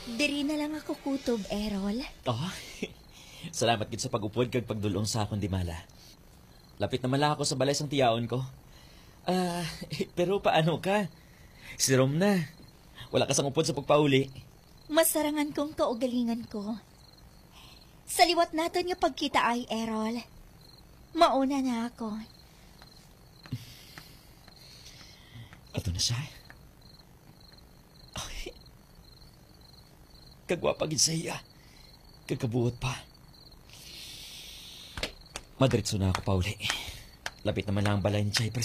Diri na lang ako kutob, Errol. Oh, salamat gid sa pag-upod kag pagdulong sa akong dimala. Lapit naman lang ako sa balay sang tiyaon ko. Pero paano ka? Si Rom na. Wala ka sang upod sa pagpauli. Masarangan kong kaugalingan ko. Sa liwat naton nga pagkita ay, Errol. Mauna na ako. Ato na siya. Ay, kagwapa gid sa iya. Kagkabuot pa. Madiretso na ako pauli. Lapit naman lang ang balay ni Chay